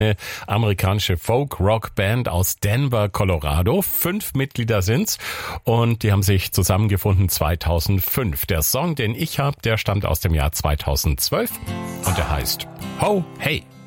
Eine amerikanische Folk-Rock-Band aus Denver, Colorado. 5 Mitglieder sind's und die haben sich zusammengefunden 2005. Der Song, den ich habe, der stammt aus dem Jahr 2012 und der heißt Ho Hey.